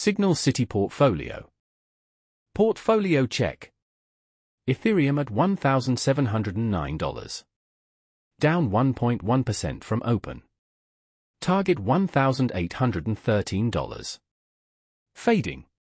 Signal City Portfolio. Portfolio check. Ethereum at $1,709. Down 1.1% from open. Target $1,813. Fading.